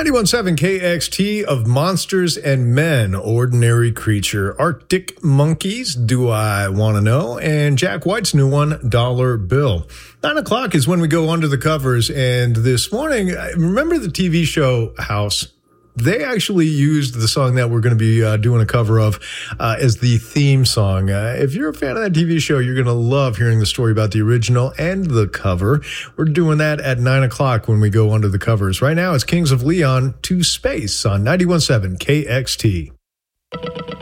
91.7 KXT of Monsters and Men, Ordinary Creature, Arctic Monkeys, Do I Want to Know, and Jack White's new one, Dollar Bill. 9 o'clock is when we go under the covers, and this morning, remember the TV show House? They actually used the song that we're going to be doing a cover of as the theme song. If you're a fan of that TV show, you're going to love hearing the story about the original and the cover. We're doing that at 9 o'clock when we go under the covers. Right now, it's Kings of Leon to Space on 91.7 KXT.